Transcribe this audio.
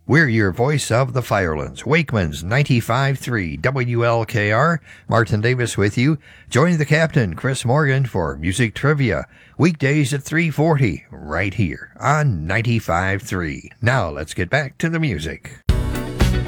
We're your voice of the Firelands, Wakeman's 95.3 WLKR. Martin Davis with you. Join the captain, Chris Morgan, for Music Trivia. Weekdays at 3:40, right here on 95.3. Now let's get back to the music.